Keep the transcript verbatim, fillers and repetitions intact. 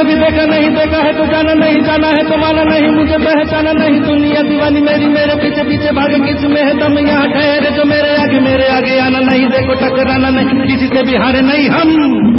कभी देखा नहीं देखा है तो जाना नहीं, जाना है तो माना नहीं, मुझे पहचाना नहीं। दुनिया दीवानी मेरी, मेरे पीछे पीछे भागे, किस में है दम यहाँ ठहरे जो मेरे आगे, मेरे आगे आना नहीं, देखो टकराना नहीं, किसी से भी हारे नहीं हम।